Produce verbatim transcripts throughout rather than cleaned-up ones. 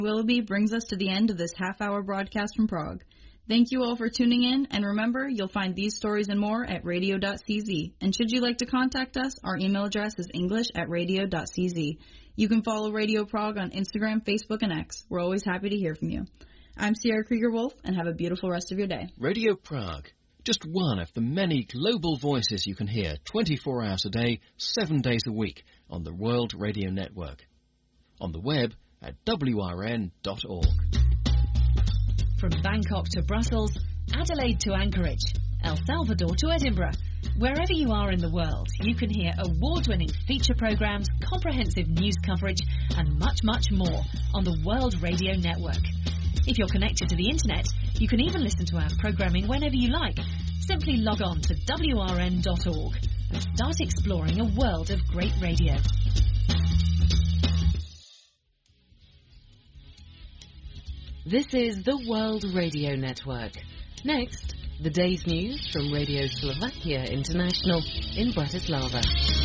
Willoughby brings us to the end of this half-hour broadcast from Prague. Thank you all for tuning in, and remember, you'll find these stories and more at radio dot c z. And should you like to contact us, our email address is english at radio dot c z. You can follow Radio Prague on Instagram, Facebook, and X. We're always happy to hear from you. I'm Sierra Krieger-Wolf, and have a beautiful rest of your day. Radio Prague, just one of the many global voices you can hear twenty-four hours a day, seven days a week on the World Radio Network. On the web at w r n dot org. From Bangkok to Brussels, Adelaide to Anchorage, El Salvador to Edinburgh, wherever you are in the world, you can hear award-winning feature programs, comprehensive news coverage, and much, much more on the World Radio Network. If you're connected to the internet, you can even listen to our programming whenever you like. Simply log on to w r n dot org and start exploring a world of great radio. This is the World Radio Network. Next, the day's news from Radio Slovakia International in Bratislava.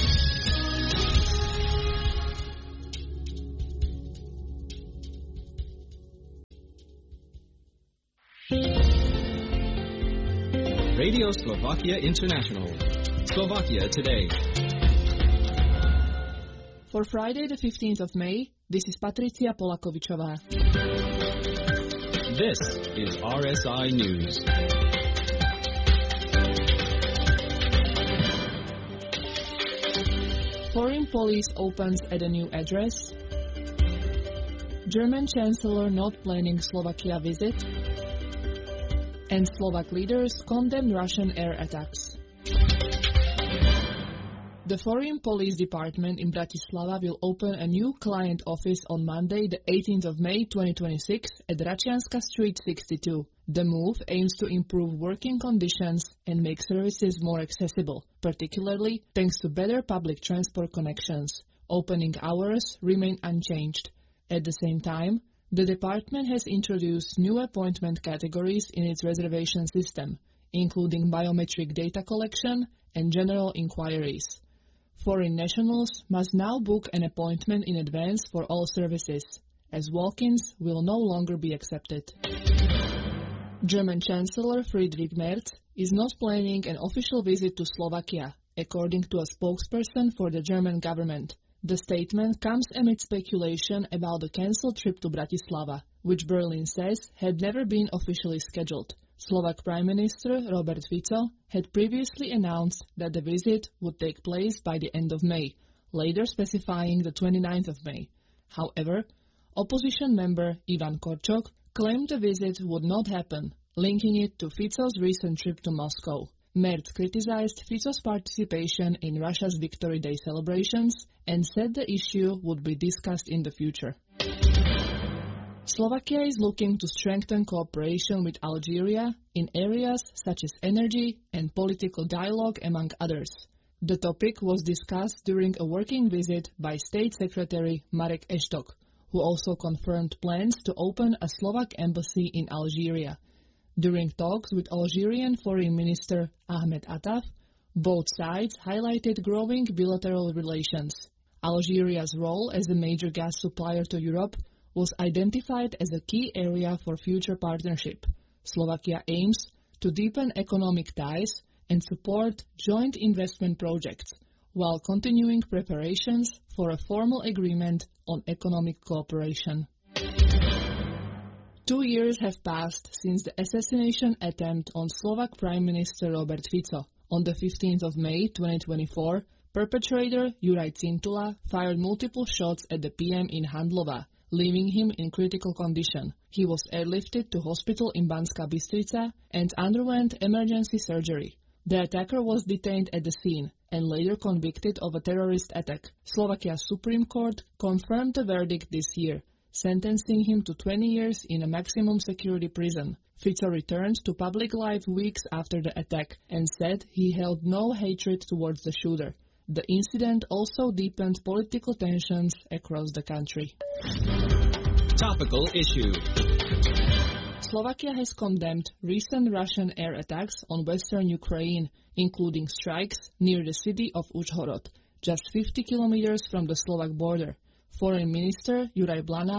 Radio Slovakia International. Slovakia Today. For Friday the fifteenth of May, this is Patricia Polakovičová. This is R S I News. Foreign police opens at a new address. German Chancellor not planning Slovakia visit. And Slovak leaders condemn Russian air attacks. The Foreign Police Department in Bratislava will open a new client office on Monday, the eighteenth of May twenty twenty-six at Račianska Street sixty-two. The move aims to improve working conditions and make services more accessible, particularly thanks to better public transport connections. Opening hours remain unchanged. At the same time, the department has introduced new appointment categories in its reservation system, including biometric data collection and general inquiries. Foreign nationals must now book an appointment in advance for all services, as walk-ins will no longer be accepted. German Chancellor Friedrich Merz is not planning an official visit to Slovakia, according to a spokesperson for the German government. The statement comes amid speculation about the cancelled trip to Bratislava, which Berlin says had never been officially scheduled. Slovak Prime Minister Robert Fico had previously announced that the visit would take place by the end of May, later specifying the twenty-ninth of May. However, opposition member Ivan Korčok claimed the visit would not happen, linking it to Fico's recent trip to Moscow. Merz criticized Fico's participation in Russia's Victory Day celebrations and said the issue would be discussed in the future. Slovakia is looking to strengthen cooperation with Algeria in areas such as energy and political dialogue, among others. The topic was discussed during a working visit by State Secretary Marek Eštok, who also confirmed plans to open a Slovak embassy in Algeria. During talks with Algerian Foreign Minister Ahmed Attaf, both sides highlighted growing bilateral relations. Algeria's role as a major gas supplier to Europe was identified as a key area for future partnership. Slovakia aims to deepen economic ties and support joint investment projects, while continuing preparations for a formal agreement on economic cooperation. Two years have passed since the assassination attempt on Slovak Prime Minister Robert Fico. On the fifteenth of May twenty twenty-four, perpetrator Juraj Cintula fired multiple shots at the P M in Handlova, leaving him in critical condition. He was airlifted to hospital in Banská Bystrica and underwent emergency surgery. The attacker was detained at the scene and later convicted of a terrorist attack. Slovakia's Supreme Court confirmed the verdict this year, sentencing him to twenty years in a maximum security prison. Fico returned to public life weeks after the attack and said he held no hatred towards the shooter. The incident also deepened political tensions across the country. Topical issue. Slovakia has condemned recent Russian air attacks on western Ukraine, including strikes near the city of Užhorod, just fifty kilometers from the Slovak border. Foreign Minister Juraj Blanár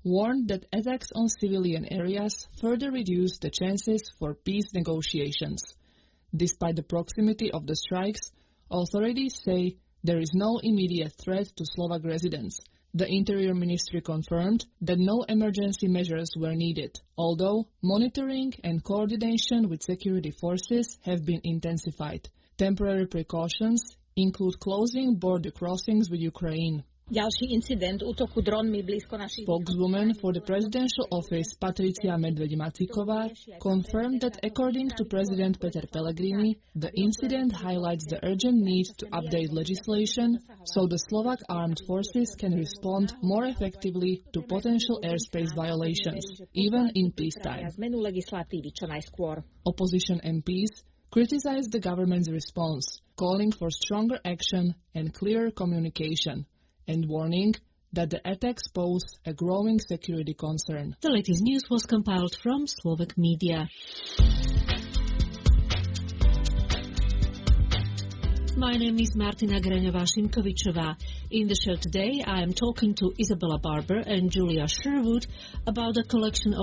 warned that attacks on civilian areas further reduce the chances for peace negotiations. Despite the proximity of the strikes, authorities say there is no immediate threat to Slovak residents. The Interior Ministry confirmed that no emergency measures were needed, although monitoring and coordination with security forces have been intensified. Temporary precautions include closing border crossings with Ukraine. Ďalší incident útoku dronmi blízko našich... Spokeswoman for the presidential office Patricia Medveď-Macíková confirmed that according to President Peter Pellegrini, the incident highlights the urgent need to update legislation so the Slovak armed forces can respond more effectively to potential airspace violations, even in peacetime. Zmenu legislatívy čo najskôr. Opposition M Ps criticized the government's response, calling for stronger action and clearer communication, and warning that the attacks pose a growing security concern. The latest news was compiled from Slovak media. My name is Martina Greňová-Šimkovičová. In the show today, I am talking to Isabella Barber and Julia Sherwood about a collection of